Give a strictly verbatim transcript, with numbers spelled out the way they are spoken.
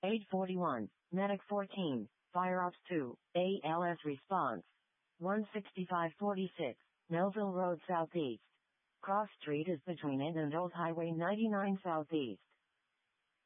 eight forty-one, Medic fourteen, Fire Ops two, A L S response. one sixty-five forty-six, Melville Road Southeast. Cross Street is between it and Old Highway ninety-nine Southeast.